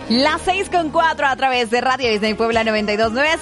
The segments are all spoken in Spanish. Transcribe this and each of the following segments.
Las 6:04 a través de Radio Disney Puebla 92.9,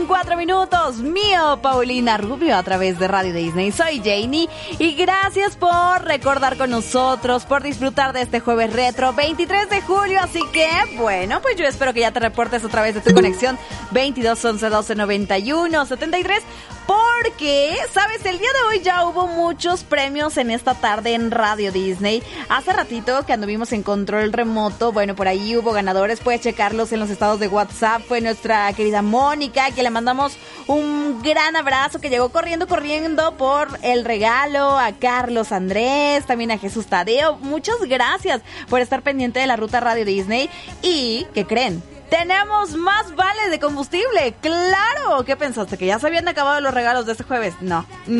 6:04 mío, Paulina Rubio, a través de Radio Disney. Soy Janie y gracias por recordar con nosotros, por disfrutar de este jueves retro 23 de julio. Así que, bueno, pues yo espero que ya te reportes a través de tu conexión 22 11 12 91 73. Porque, ¿sabes? El día de hoy ya hubo muchos premios en esta tarde en Radio Disney. Hace ratito que anduvimos en control remoto, bueno, por ahí hubo ganadores. Puedes checarlos en los estados de WhatsApp. Fue nuestra querida Mónica, que le mandamos un gran abrazo, que llegó corriendo por el regalo. A Carlos Andrés, también a Jesús Tadeo. Muchas gracias por estar pendiente de la ruta Radio Disney. ¿Y qué creen? ¡Tenemos más vales de combustible! ¡Claro! ¿Qué pensaste? ¿Que ya se habían acabado los regalos de este jueves? No.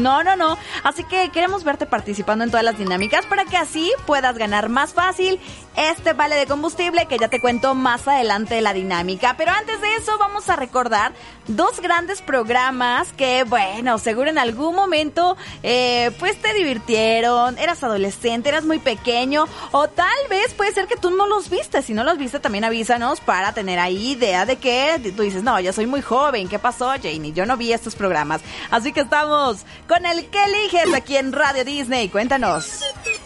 Así que queremos verte participando en todas las dinámicas para que así puedas ganar más fácil este vale de combustible, que ya te cuento más adelante de la dinámica. Pero antes de eso vamos a recordar dos grandes programas que, bueno, seguro en algún momento pues te divirtieron, eras adolescente, eras muy pequeño, o tal vez puede ser que tú no los viste. Si no los viste, también avísanos para tener ahí idea de que tú dices, no, yo soy muy joven, ¿qué pasó, Janie? Yo no vi estos programas. Así que estamos con el ¿qué eliges? Aquí en Radio Disney. Cuéntanos,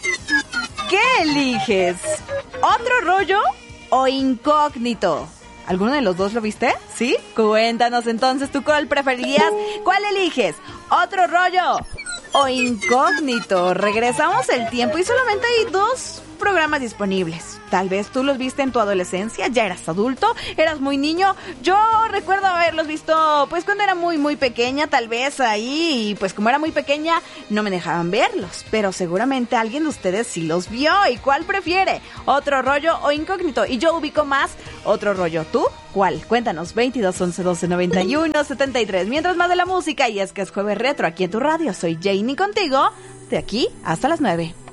¿qué eliges? ¿Otro rollo o incógnito? ¿Alguno de los dos lo viste? ¿Sí? Cuéntanos entonces, ¿tú cuál preferirías? ¿Cuál eliges? ¿Otro rollo o incógnito? Regresamos el tiempo y solamente hay dos programas disponibles. Tal vez tú los viste en tu adolescencia, ya eras adulto, eras muy niño. Yo recuerdo haberlos visto pues cuando era muy pequeña, tal vez ahí, y pues como era muy pequeña no me dejaban verlos, pero seguramente alguien de ustedes sí los vio. ¿Y cuál prefiere? ¿Otro rollo o incógnito? Y yo ubico más Otro Rollo. ¿Tú? ¿Cuál? Cuéntanos, 22 11 12 91 73. Mientras más de la música, y es que es jueves retro aquí en tu radio. Soy Janie contigo, de aquí hasta las 9.